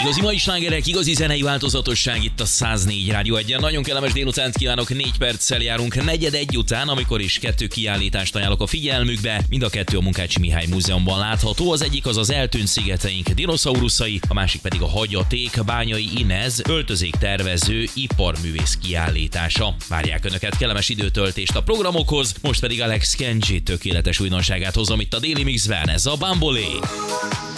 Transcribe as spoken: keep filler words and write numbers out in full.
Igazi mai slágerek, igazi zenei változatosság itt a száz négy Rádió egyen. Nagyon kellemes délutánt kívánok, négy perccel járunk negyed egy után, amikor is kettő kiállítást ajánlok a figyelmükbe. Mind a kettő a Munkácsi Mihály Múzeumban látható. Az egyik az az eltűnt szigeteink dinoszauruszai, a másik pedig a Hagyaték Bányai Inez öltözéktervező iparművész kiállítása. Várják Önöket kellemes időtöltést a programokhoz, most pedig Alex Kenji tökéletes újdonságát hozom itt a Daily Mixben, ez a Bambolé.